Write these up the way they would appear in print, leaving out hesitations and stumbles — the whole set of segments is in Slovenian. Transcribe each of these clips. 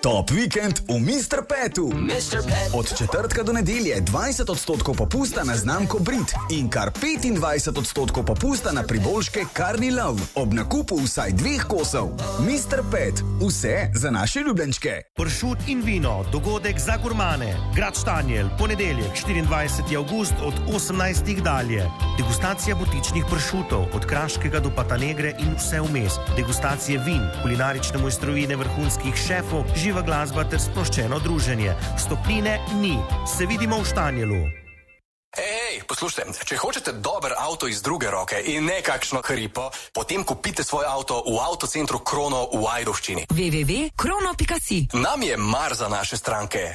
Top vikend v Mr. Petu. Od četrtka do nedelje 20% popusta na znamko Brit in kar 25% popusta na priboljške Carni Love ob nakupu vsaj 2 kosov. Mr. Pet, vse za naše ljubljenčke. Pršut in vino, dogodek za gurmane. Grad Štanjel, ponedeljek, 24. avgust od 18. dalje. Degustacija butičnih pršutov, od kraškega do Patanegre in vse vmes. Degustacije vin, kulinarične mojstrovine vrhunskih šefov, živa glasba ter sproščeno druženje. Vstopnine ni. Se vidimo v Štanjelu. Ej, poslušajte, če hočete dober avto iz druge roke in ne kakšno hripo, potem kupite svoj avto v avtocentru Krono v Ajdovščini. www.krono.si. Nam je mar za naše stranke.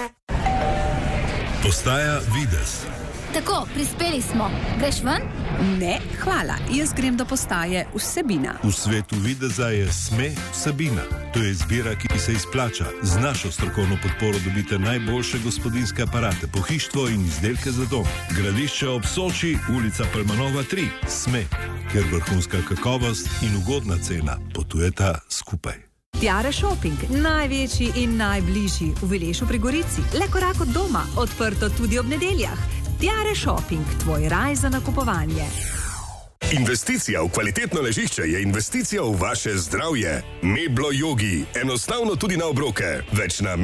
Postaja Videz. Tako, prispeli smo. Greš ven? Ne, hvala. Jaz grem do postaje Vsebina. V svetu videza je SME Vsebina. To je izbira, ki se izplača. Z našo strokovno podporo dobite najboljše gospodinjske aparate, pohištvo in izdelke za dom. Gradišče ob Soči, ulica Palmanova 3. SME, kjer vrhunska kakovost in ugodna cena potujeta skupaj. Tiare Shopping, največji in najbližji v Vilešu pri Gorici. Le korak od doma, odprto tudi ob nedeljah. Tiare Shopping, tvoj raj za nakupovanje. Investicija v kvalitetno ležišče je investicija v vaše zdravje. Meblo Yogi. Enostavno tudi na obroke. Več na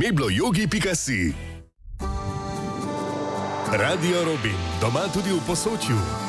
mebloyogi.si. Radio Robin. Doma tudi v Posočju.